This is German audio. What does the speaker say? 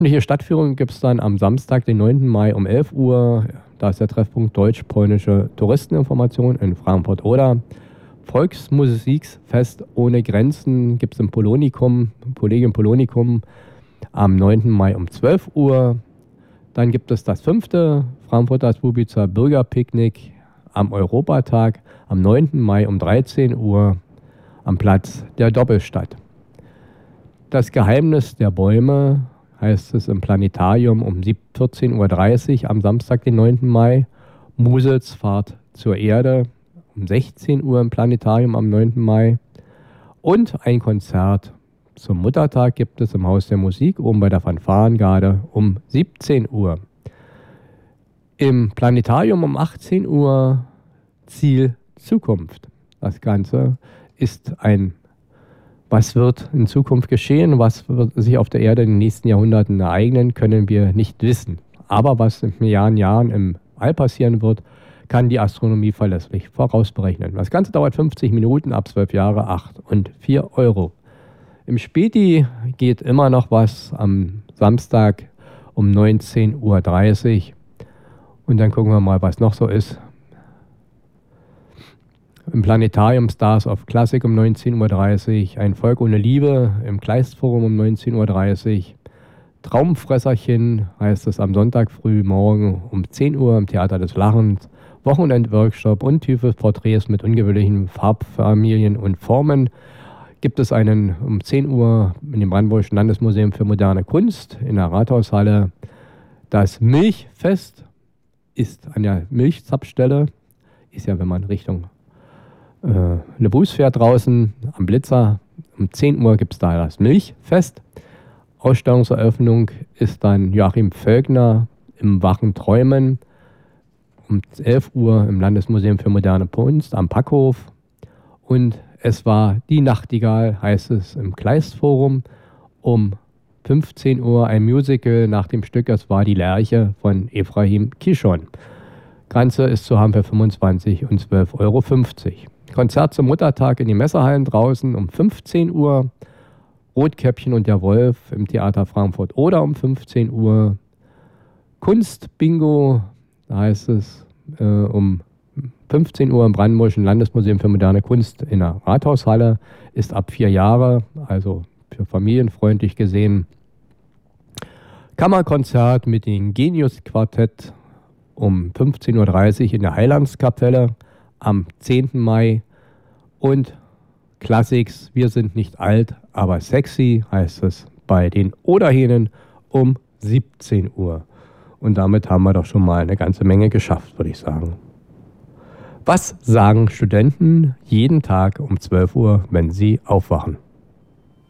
Öffentliche Stadtführung gibt es dann am Samstag, den 9. Mai um 11 Uhr. Da ist der Treffpunkt Deutsch-Polnische Touristeninformation in Frankfurt-Oder. Volksmusikfest ohne Grenzen gibt es im Polonikum, Kollegium Polonikum, am 9. Mai um 12 Uhr. Dann gibt es das 5. Frankfurter Słubicer Bürgerpicknick am Europatag am 9. Mai um 13 Uhr am Platz der Doppelstadt. Das Geheimnis der Bäume heißt es im Planetarium um 14:30 Uhr am Samstag, den 9. Mai. Musels Fahrt zur Erde um 16 Uhr im Planetarium am 9. Mai. Und ein Konzert zum Muttertag gibt es im Haus der Musik oben bei der Fanfarengarde um 17 Uhr. Im Planetarium um 18 Uhr Ziel Zukunft. Das Ganze ist was wird in Zukunft geschehen, was wird sich auf der Erde in den nächsten Jahrhunderten ereignen, können wir nicht wissen. Aber was in Milliarden Jahren im All passieren wird, kann die Astronomie verlässlich vorausberechnen. Das Ganze dauert 50 Minuten, ab 12 Jahre, 8 und 4 Euro. Im Späti geht immer noch was am Samstag um 19:30 Uhr. Und dann gucken wir mal, was noch so ist. Im Planetarium Stars of Classic um 19:30 Uhr, Ein Volk ohne Liebe im Kleistforum um 19:30 Uhr, Traumfresserchen heißt es am Sonntag früh morgen um 10 Uhr im Theater des Lachens, Wochenendworkshop und tiefe Porträts mit ungewöhnlichen Farbfamilien und Formen. Gibt es einen um 10 Uhr in dem Brandenburgischen Landesmuseum für moderne Kunst in der Rathaushalle. Das Milchfest ist an der Milchzapfstelle, ist ja, wenn man Richtung Le Bus fährt draußen am Blitzer. Um 10 Uhr gibt es da das Milchfest. Ausstellungseröffnung ist dann Joachim Völkner im Wachen Träumen. Um 11 Uhr im Landesmuseum für moderne Kunst am Packhof. Und es war Die Nachtigall, heißt es im Kleistforum. Um 15 Uhr ein Musical nach dem Stück Es war die Lerche von Ephraim Kishon. Ganze ist zu haben für 25 und 12,50 Euro. Konzert zum Muttertag in den Messehallen draußen um 15 Uhr. Rotkäppchen und der Wolf im Theater Frankfurt oder um 15 Uhr. Kunstbingo, da heißt es um 15 Uhr im Brandenburgischen Landesmuseum für moderne Kunst in der Rathaushalle. Ist ab 4 Jahre, also für familienfreundlich gesehen. Kammerkonzert mit dem Genius-Quartett um 15:30 Uhr in der Heilandskapelle am 10. Mai. Und Classics, wir sind nicht alt, aber sexy, heißt es bei den Oderhähnen um 17 Uhr. Und damit haben wir doch schon mal eine ganze Menge geschafft, würde ich sagen. Was sagen Studenten jeden Tag um 12 Uhr, wenn sie aufwachen?